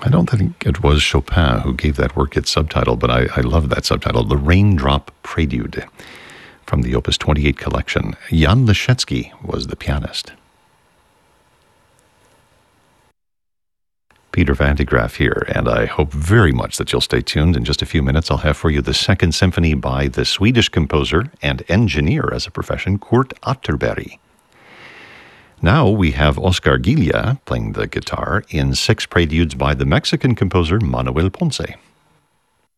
I don't think it was Chopin who gave that work its subtitle, but I love that subtitle, The Raindrop Prelude, from the Opus 28 collection. Jan Leschetski was the pianist. Peter Van de Graaff here, and I hope very much that you'll stay tuned. In just a few minutes, I'll have for you the Second Symphony by the Swedish composer and engineer as a profession, Kurt Atterberg. Now we have Oscar Gilla playing the guitar in 6 preludes by the Mexican composer Manuel Ponce.